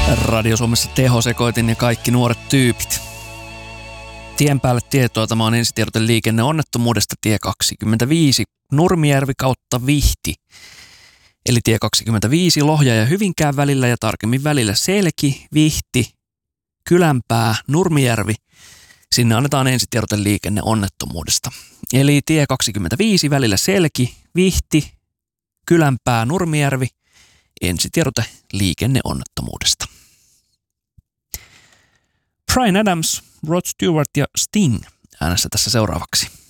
Radio Suomessa tehosekoitin ja kaikki nuoret tyypit. Tien päälle tietoa, tämä on ensitiedote liikenneonnettomuudesta tie 25, Nurmijärvi kautta Vihti. Eli tie 25 Lohja ja Hyvinkään välillä ja tarkemmin välillä Selki, Vihti, Kylänpää, Nurmijärvi. Sinne annetaan ensitiedote liikenneonnettomuudesta. Eli tie 25 välillä Selki, Vihti, Kylänpää, Nurmijärvi. Ensitiedote liikenneonnettomuudesta. Bryan Adams, Rod Stewart ja Sting äänessä tässä seuraavaksi.